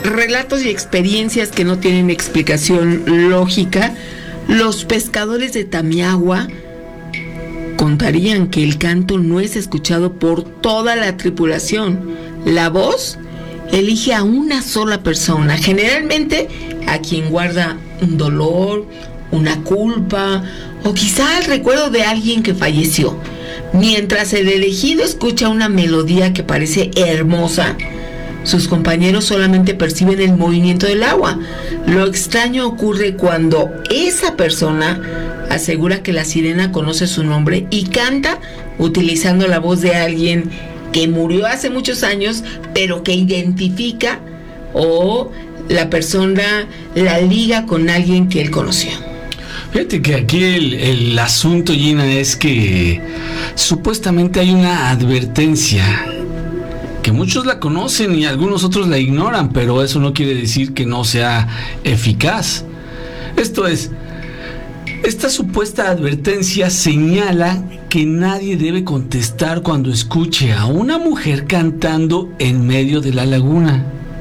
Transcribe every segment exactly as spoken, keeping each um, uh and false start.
relatos y experiencias que no tienen explicación lógica, los pescadores de Tamiahua contarían que el canto no es escuchado por toda la tripulación. La voz elige a una sola persona, generalmente a quien guarda un dolor, una culpa o quizá el recuerdo de alguien que falleció. Mientras el elegido escucha una melodía que parece hermosa, sus compañeros solamente perciben el movimiento del agua. Lo extraño ocurre cuando esa persona asegura que la sirena conoce su nombre y canta utilizando la voz de alguien que murió hace muchos años, pero que identifica o la persona la liga con alguien que él conoció. Fíjate que aquí el, el asunto, Gina, es que supuestamente hay una advertencia que muchos la conocen y algunos otros la ignoran, pero eso no quiere decir que no sea eficaz. Esto es, esta supuesta advertencia señala que nadie debe contestar cuando escuche a una mujer cantando en medio de la laguna.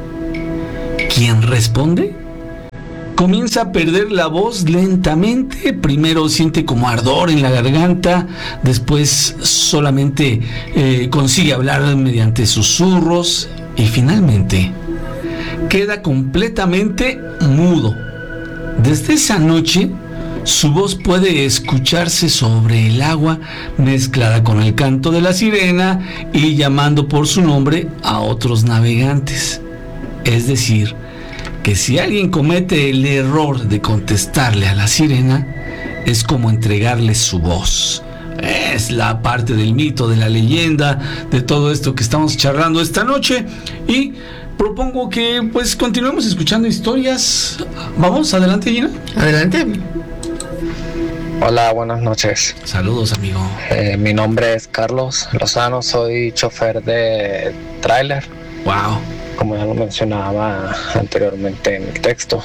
¿Quién responde? Comienza a perder la voz lentamente, primero siente como ardor en la garganta, después solamente eh, consigue hablar mediante susurros y finalmente queda completamente mudo. Desde esa noche, su voz puede escucharse sobre el agua mezclada con el canto de la sirena y llamando por su nombre a otros navegantes. Es decir, que si alguien comete el error de contestarle a la sirena, es como entregarle su voz. Es la parte del mito, de la leyenda, de todo esto que estamos charlando esta noche. Y propongo que pues continuemos escuchando historias. Vamos, adelante, Gina. Adelante. Hola, buenas noches. Saludos, amigo. Eh, mi nombre es Carlos Lozano, soy chofer de tráiler. Wow. Como ya lo mencionaba anteriormente en el texto.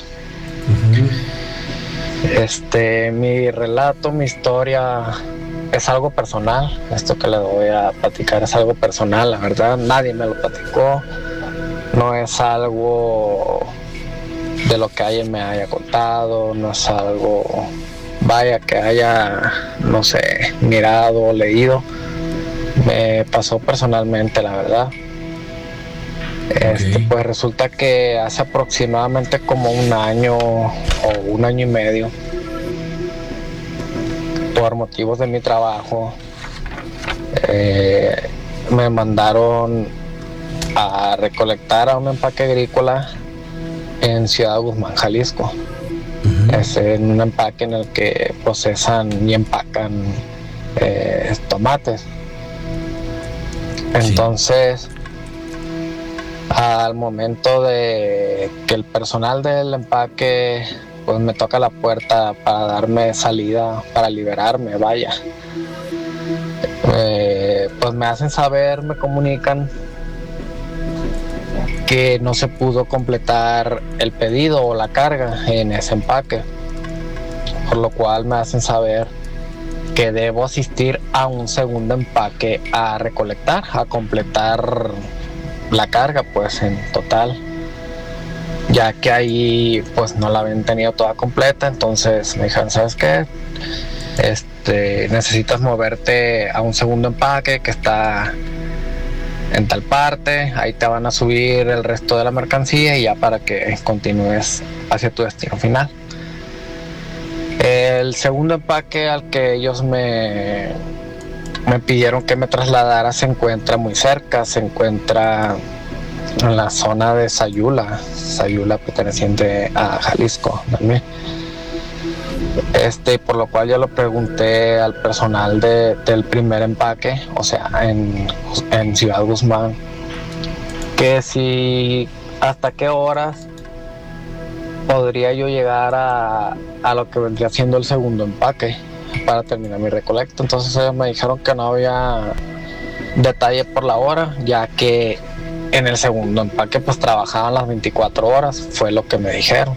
Uh-huh. Este, mi relato, mi historia es algo personal. Esto que le voy a platicar es algo personal, la verdad. Nadie me lo platicó. No es algo de lo que alguien me haya contado. No es algo, vaya, que haya, no sé, mirado o leído. Me pasó personalmente, la verdad. Este, okay. Pues resulta que hace aproximadamente como un año o un año y medio, por motivos de mi trabajo, eh, me mandaron a recolectar a un empaque agrícola en Ciudad Guzmán, Jalisco. Uh-huh. Es en un empaque en el que procesan y empacan eh, tomates. Entonces, sí. Al momento de que el personal del empaque pues me toca la puerta para darme salida, para liberarme, vaya, eh, pues me hacen saber, me comunican que no se pudo completar el pedido o la carga en ese empaque, por lo cual me hacen saber que debo asistir a un segundo empaque a recolectar, a completar la carga pues en total, ya que ahí pues no la habían tenido toda completa. Entonces me dijeron, ¿sabes qué? Este, necesitas moverte a un segundo empaque que está en tal parte, ahí te van a subir el resto de la mercancía y ya para que continúes hacia tu destino final. El segundo empaque al que ellos me me pidieron que me trasladara se encuentra muy cerca, se encuentra en la zona de Sayula, Sayula perteneciente a Jalisco también. Este, por lo cual yo lo pregunté al personal de, del primer empaque, o sea, en, en Ciudad Guzmán, que si hasta qué horas podría yo llegar a, a lo que vendría siendo el segundo empaque para terminar mi recolecta. Entonces ellos me dijeron que no había detalle por la hora, ya que en el segundo empaque pues trabajaban las veinticuatro horas, fue lo que me dijeron.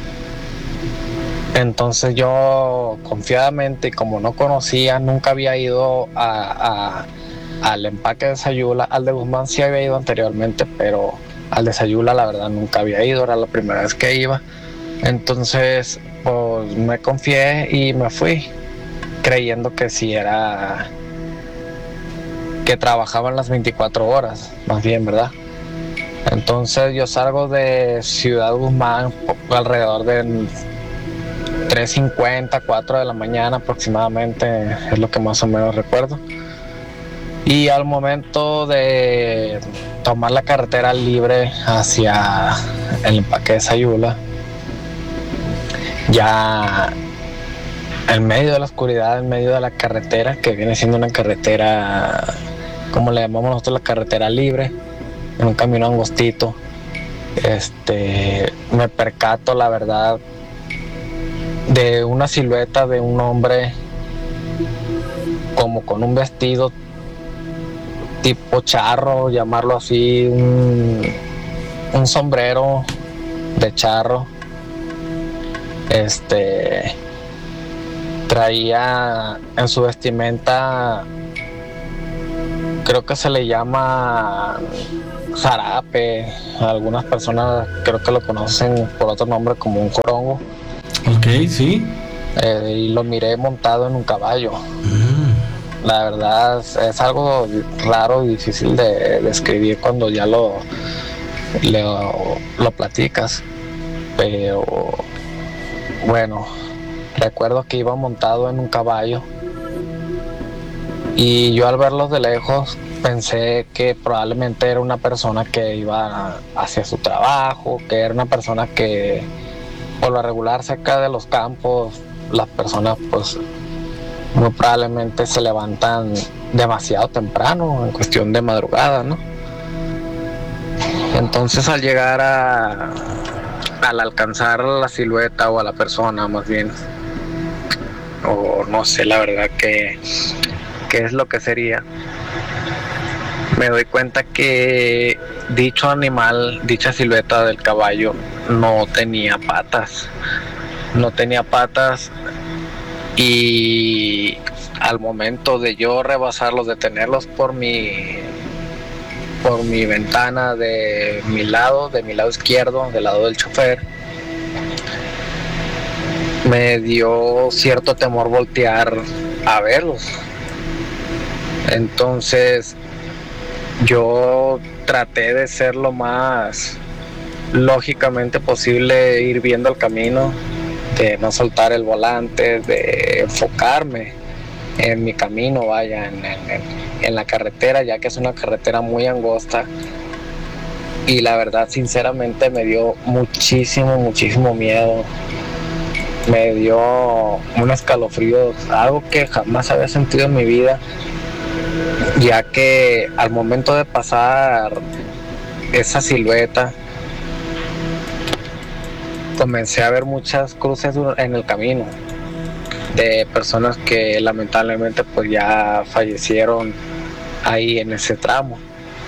Entonces yo confiadamente, como no conocía, nunca había ido a, a, al empaque de Sayula, al de Guzmán sí había ido anteriormente, pero al de Sayula la verdad nunca había ido, era la primera vez que iba. Entonces pues me confié y me fui creyendo que sí era, que trabajaban las veinticuatro horas, más bien, ¿verdad? Entonces yo salgo de Ciudad Guzmán alrededor de tres cincuenta, cuatro de la mañana aproximadamente, es lo que más o menos recuerdo. Y al momento de tomar la carretera libre hacia el empaque de Sayula, ya en medio de la oscuridad, en medio de la carretera, que viene siendo una carretera, como le llamamos nosotros, la carretera libre, en un camino angostito, este, me percato, la verdad, de una silueta de un hombre como con un vestido tipo charro, llamarlo así, un, un sombrero de charro. Este traía en su vestimenta, creo que se le llama jarape, algunas personas creo que lo conocen por otro nombre como un corongo. Ok, sí. Eh, y lo miré montado en un caballo. Mm. La verdad es, es algo raro y difícil de describir cuando ya lo, lo, lo platicas. Pero bueno, recuerdo que iba montado en un caballo y yo al verlo de lejos pensé que probablemente era una persona que iba hacia su trabajo, que era una persona que por lo regular cerca de los campos las personas pues muy probablemente se levantan demasiado temprano en cuestión de madrugada, ¿no? Entonces al llegar a al alcanzar la silueta o a la persona más bien, o no sé la verdad que qué es lo que sería, me doy cuenta que dicho animal, dicha silueta del caballo no tenía patas, no tenía patas y al momento de yo rebasarlos, detenerlos por mi por mi ventana de mi lado, de mi lado izquierdo, del lado del chofer, me dio cierto temor voltear a verlos. Entonces yo traté de ser lo más lógicamente posible, ir viendo el camino, de no soltar el volante, de enfocarme en mi camino, vaya, en, en, en la carretera, ya que es una carretera muy angosta. Y la verdad, sinceramente, me dio muchísimo, muchísimo miedo. Me dio un escalofrío, algo que jamás había sentido en mi vida, ya que al momento de pasar esa silueta comencé a ver muchas cruces en el camino de personas que lamentablemente pues ya fallecieron ahí en ese tramo.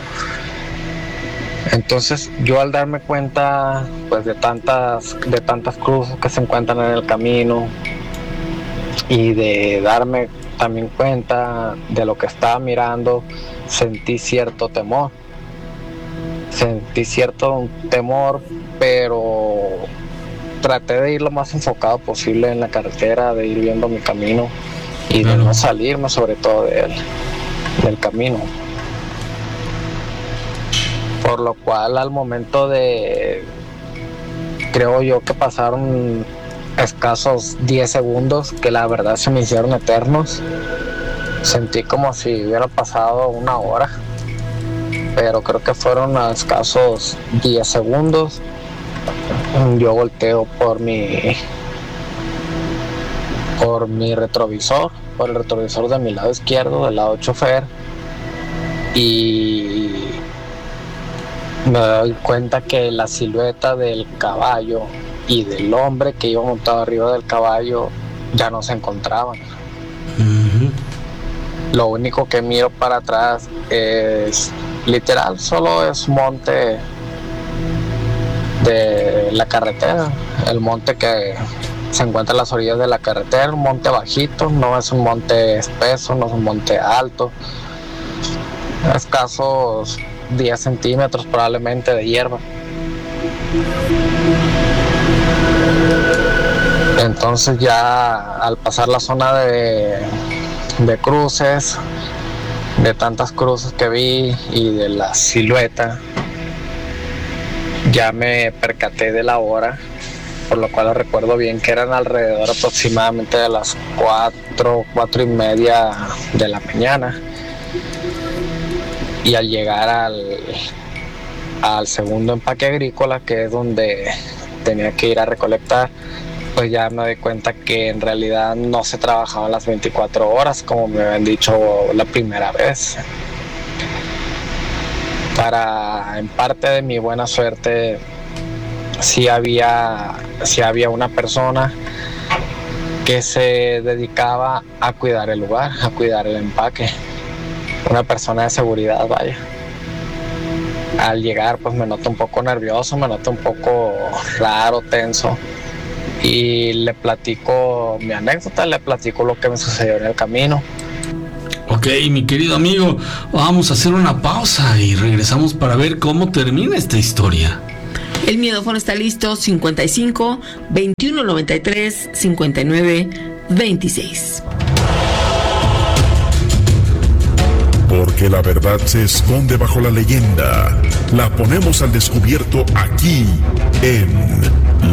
Entonces yo al darme cuenta pues de tantas de tantas cruces que se encuentran en el camino y de darme también cuenta de lo que estaba mirando, sentí cierto temor. Sentí cierto temor, pero traté de ir lo más enfocado posible en la carretera, de ir viendo mi camino y de no salirme sobre todo de él, del camino. Por lo cual al momento de, creo yo que pasaron escasos diez segundos, que la verdad se me hicieron eternos. Sentí como si hubiera pasado una hora, pero creo que fueron a escasos diez segundos. Yo volteo por mi por mi retrovisor, por el retrovisor de mi lado izquierdo, del lado chofer, y me doy cuenta que la silueta del caballo y del hombre que iba montado arriba del caballo ya no se encontraban. Uh-huh. Lo único que miro para atrás es literal, solo es monte de la carretera, el monte que se encuentra en las orillas de la carretera, un monte bajito, no es un monte espeso, no es un monte alto, escasos diez centímetros probablemente de hierba. Entonces ya al pasar la zona de, de cruces, de tantas cruces que vi y de la silueta, ya me percaté de la hora, por lo cual recuerdo bien que eran alrededor aproximadamente de las cuatro, cuatro y media de la mañana. Y al llegar al, al segundo empaque agrícola, que es donde tenía que ir a recolectar, pues ya me doy cuenta que en realidad no se trabajaban las veinticuatro horas como me habían dicho la primera vez. Para, en parte de mi buena suerte, sí había, sí había una persona que se dedicaba a cuidar el lugar, a cuidar el empaque. Una persona de seguridad, vaya. Al llegar, pues me noto un poco nervioso, me noto un poco raro, tenso. Y le platico mi anécdota, le platico lo que me sucedió en el camino. Ok, mi querido amigo, vamos a hacer una pausa y regresamos para ver cómo termina esta historia. El miedófono está listo, cincuenta y cinco, veintiuno noventa y tres, cincuenta y nueve, veintiséis. Porque la verdad se esconde bajo la leyenda. La ponemos al descubierto aquí en